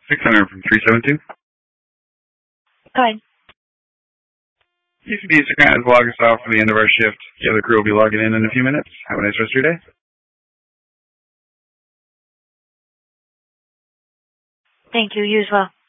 600 from 372. Go ahead. UCB Instagram is log us off for the end of our shift. The other crew will be logging in a few minutes. Have a nice rest of your day. Thank you. You as well.